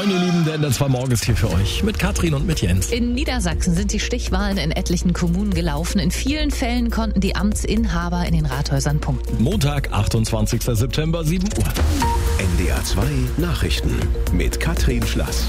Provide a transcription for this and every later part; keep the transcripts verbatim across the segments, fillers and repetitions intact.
Moin ihr Lieben, der N D R zwei Morgen ist hier für euch mit Katrin und mit Jens. In Niedersachsen sind die Stichwahlen in etlichen Kommunen gelaufen. In vielen Fällen konnten die Amtsinhaber in den Rathäusern punkten. Montag, achtundzwanzigster September, sieben Uhr. N D R zwei Nachrichten mit Katrin Schlass.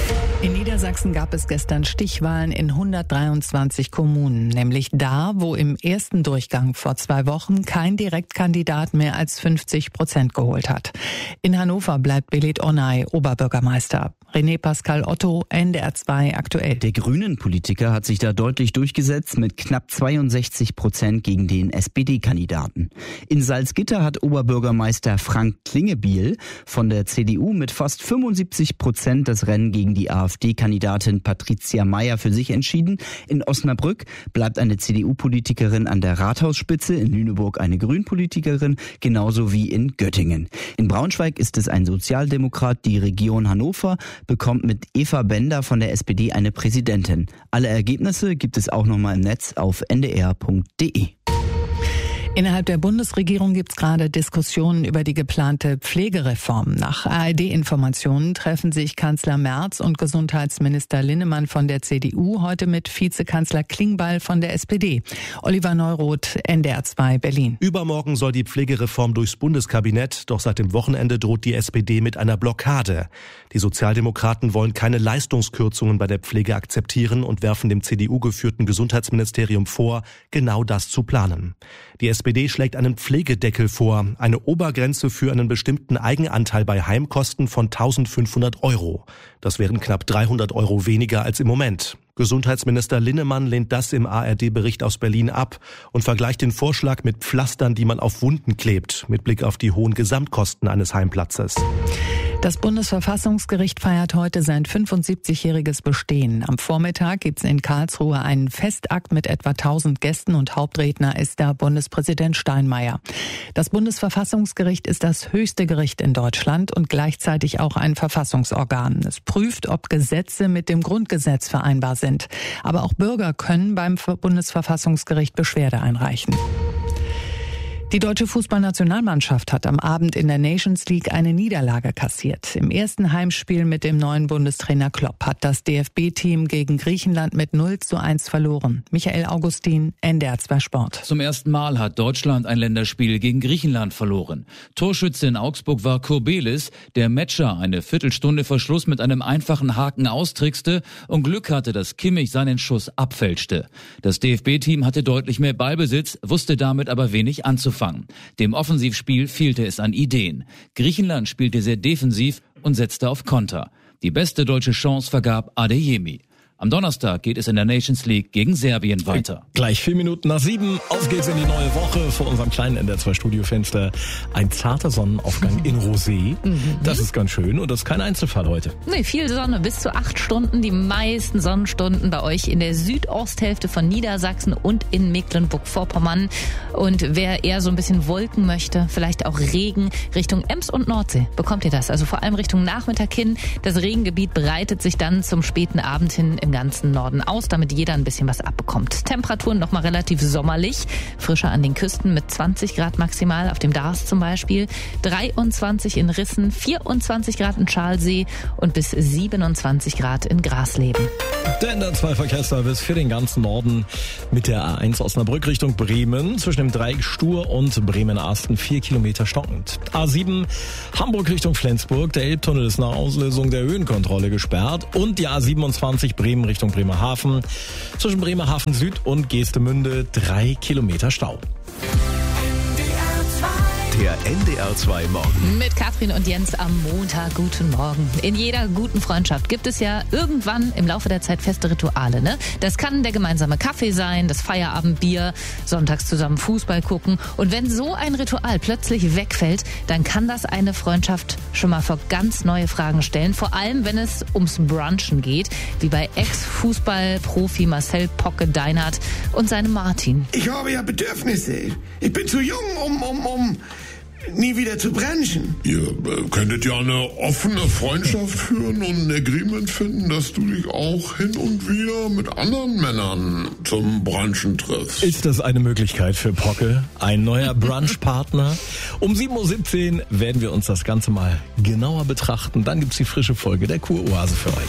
In Niedersachsen gab es gestern Stichwahlen in hundertdreiundzwanzig Kommunen, nämlich da, wo im ersten Durchgang vor zwei Wochen kein Direktkandidat mehr als fünfzig Prozent geholt hat. In Hannover bleibt Belit Onay Oberbürgermeister. René Pascal Otto, N D R zwei aktuell. Der Grünen-Politiker hat sich da deutlich durchgesetzt mit knapp zweiundsechzig Prozent gegen den S P D-Kandidaten. In Salzgitter hat Oberbürgermeister Frank Klingebiel von der C D U mit fast fünfundsiebzig Prozent das Rennen gegen die AfD-Kandidatin Patricia Mayr für sich entschieden. In Osnabrück bleibt eine C D U-Politikerin an der Rathausspitze, in Lüneburg eine Grünpolitikerin, genauso wie in Göttingen. In Braunschweig ist es ein Sozialdemokrat. Die Region Hannover bekommt mit Eva Bender von der S P D eine Präsidentin. Alle Ergebnisse gibt es auch nochmal im Netz auf n d r punkt d e. Innerhalb der Bundesregierung gibt es gerade Diskussionen über die geplante Pflegereform. Nach A R D-Informationen treffen sich Kanzler Merz und Gesundheitsminister Linnemann von der C D U heute mit Vizekanzler Klingbeil von der S P D. Oliver Neuroth, N D R zwei Berlin. Übermorgen soll die Pflegereform durchs Bundeskabinett, doch seit dem Wochenende droht die S P D mit einer Blockade. Die Sozialdemokraten wollen keine Leistungskürzungen bei der Pflege akzeptieren und werfen dem C D U-geführten Gesundheitsministerium vor, genau das zu planen. Die S P D schlägt einen Pflegedeckel vor, eine Obergrenze für einen bestimmten Eigenanteil bei Heimkosten von eintausendfünfhundert Euro. Das wären knapp dreihundert Euro weniger als im Moment. Gesundheitsminister Linnemann lehnt das im A R D-Bericht aus Berlin ab und vergleicht den Vorschlag mit Pflastern, die man auf Wunden klebt, mit Blick auf die hohen Gesamtkosten eines Heimplatzes. Das Bundesverfassungsgericht feiert heute sein fünfundsiebzigjähriges Bestehen. Am Vormittag gibt's in Karlsruhe einen Festakt mit etwa tausend Gästen und Hauptredner ist da Bundespräsident Steinmeier. Das Bundesverfassungsgericht ist das höchste Gericht in Deutschland und gleichzeitig auch ein Verfassungsorgan. Es prüft, ob Gesetze mit dem Grundgesetz vereinbar sind. Aber auch Bürger können beim Bundesverfassungsgericht Beschwerde einreichen. Die deutsche Fußballnationalmannschaft hat am Abend in der Nations League eine Niederlage kassiert. Im ersten Heimspiel mit dem neuen Bundestrainer Klopp hat das D F B-Team gegen Griechenland mit null zu eins verloren. Michael Augustin, N D R zwei Sport. Zum ersten Mal hat Deutschland ein Länderspiel gegen Griechenland verloren. Torschütze in Augsburg war Kurbelis, der Matcher eine Viertelstunde vor Schluss mit einem einfachen Haken austrickste und Glück hatte, dass Kimmich seinen Schuss abfälschte. Das D F B-Team hatte deutlich mehr Ballbesitz, wusste damit aber wenig anzufangen. Dem Offensivspiel fehlte es an Ideen. Griechenland spielte sehr defensiv und setzte auf Konter. Die beste deutsche Chance vergab Adeyemi. Am Donnerstag geht es in der Nations League gegen Serbien weiter. Gleich vier Minuten nach sieben. Auf geht's in die neue Woche. Vor unserem kleinen N D R zwei Studiofenster ein zarter Sonnenaufgang in Rosé. Mhm. Das ist ganz schön und das ist kein Einzelfall heute. Nee, viel Sonne, bis zu acht Stunden. Die meisten Sonnenstunden bei euch in der Südosthälfte von Niedersachsen und in Mecklenburg-Vorpommern. Und wer eher so ein bisschen Wolken möchte, vielleicht auch Regen Richtung Ems und Nordsee, bekommt ihr das. Also vor allem Richtung Nachmittag hin. Das Regengebiet breitet sich dann zum späten Abend hin im ganzen Norden aus, damit jeder ein bisschen was abbekommt. Temperaturen nochmal relativ sommerlich, frischer an den Küsten mit zwanzig Grad maximal, auf dem Darß zum Beispiel, dreiundzwanzig in Rissen, vierundzwanzig Grad in Schalsee und bis siebenundzwanzig Grad in Grasleben. Der N D R zwei Verkehrsservice für den ganzen Norden mit der A eins Osnabrück Richtung Bremen, zwischen dem Dreieck Stur und Bremen-Asten vier Kilometer stockend. A sieben Hamburg Richtung Flensburg, der Elbtunnel ist nach Auslösung der Höhenkontrolle gesperrt und die A siebenundzwanzig Bremen Richtung Bremerhaven, zwischen Bremerhaven Süd und Geestemünde drei Kilometer Stau. Der N D R zwei Morgen. Mit Katrin und Jens am Montag. Guten Morgen. In jeder guten Freundschaft gibt es ja irgendwann im Laufe der Zeit feste Rituale, ne? Das kann der gemeinsame Kaffee sein, das Feierabendbier, sonntags zusammen Fußball gucken. Und wenn so ein Ritual plötzlich wegfällt, dann kann das eine Freundschaft schon mal vor ganz neue Fragen stellen. Vor allem, wenn es ums Brunchen geht, wie bei Ex-Fußballprofi Marcel Pocke-Deinert und seinem Martin. Ich habe ja Bedürfnisse. Ich bin zu jung, um, um, um nie wieder zu brunchen. Ihr äh, könntet ja eine offene Freundschaft führen und ein Agreement finden, dass du dich auch hin und wieder mit anderen Männern zum Brunchen triffst. Ist das eine Möglichkeit für Pocke? Ein neuer Brunchpartner? Um sieben Uhr siebzehn werden wir uns das Ganze mal genauer betrachten. Dann gibt's die frische Folge der Kuroase für euch.